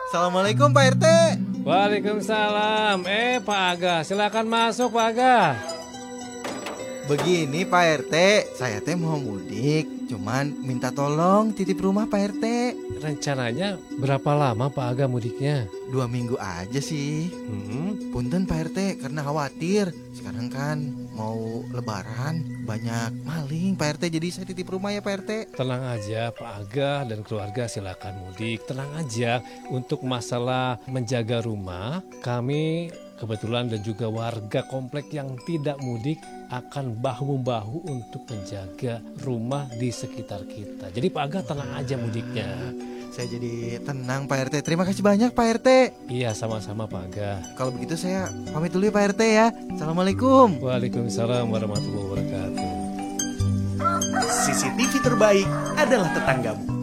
Assalamualaikum Pak RT. Waalaikumsalam. Pak Aga, silakan masuk Pak Aga. Begini Pak RT, saya teh mau mudik, cuman minta tolong titip rumah Pak RT. Rencananya berapa lama Pak Aga mudiknya? 2 minggu aja sih. Punten Pak RT, karena khawatir. Sekarang kan mau lebaran, banyak maling Pak RT, jadi saya titip rumah ya Pak RT. Tenang aja Pak Aga dan keluarga silakan mudik. Tenang aja, untuk masalah menjaga rumah, kami kebetulan dan juga warga komplek yang tidak mudik akan bahu-membahu untuk menjaga rumah di sekitar kita. Jadi Pak Aga tenang aja mudiknya. Saya jadi tenang Pak RT. Terima kasih banyak Pak RT. Iya, sama-sama Pak Aga. Kalau begitu saya pamit dulu ya Pak RT ya. Assalamualaikum. Waalaikumsalam warahmatullahi wabarakatuh. CCTV terbaik adalah tetanggamu.